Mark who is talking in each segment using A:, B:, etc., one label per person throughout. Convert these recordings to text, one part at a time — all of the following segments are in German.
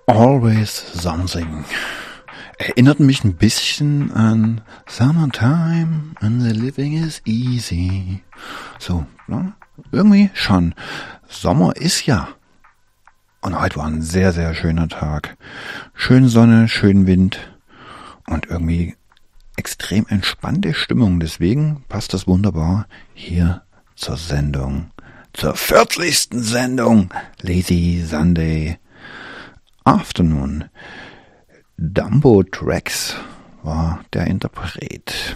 A: Always Something. Erinnert mich ein bisschen an Summertime and the living is easy. So, ne? Irgendwie schon. Sommer ist ja. Und heute war ein sehr, sehr schöner Tag. Schön Sonne, schön Wind und irgendwie extrem entspannte Stimmung. Deswegen passt das wunderbar hier zur Sendung. Zur 40. Sendung Lazy Sunday Afternoon. Dumbo Tracks war der Interpret.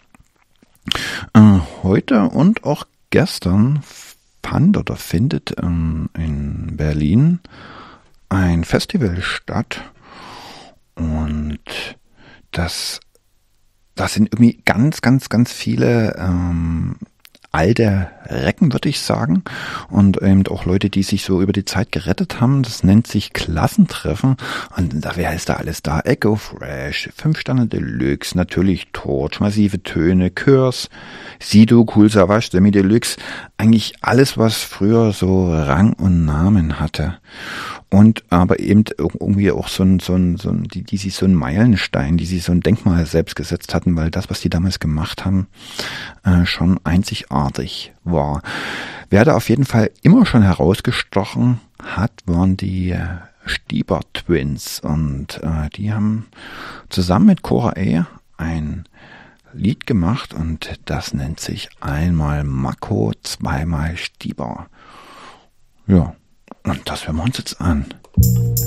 A: Heute und auch gestern fand oder findet in Berlin ein Festival statt. Und das sind irgendwie ganz, ganz, ganz viele alte Recken, würde ich sagen. Und eben auch Leute, die sich so über die Zeit gerettet haben. Das nennt sich Klassentreffen. Und wer ist da alles da? Echo Fresh, 5 Sterne Deluxe, natürlich Torch, Massive Töne, Curse, Sido, Kool Savas, Demi Deluxe. Eigentlich alles, was früher so Rang und Namen hatte. Und aber eben irgendwie auch die sich so ein Meilenstein, die sich so ein Denkmal selbst gesetzt hatten, weil das, was die damals gemacht haben, schon einzigartig war. Wer da auf jeden Fall immer schon herausgestochen hat, waren die Stieber Twins. Und die haben zusammen mit Cora A. ein Lied gemacht und das nennt sich einmal Mako, zweimal Stieber. Ja. Und das hören wir uns jetzt an.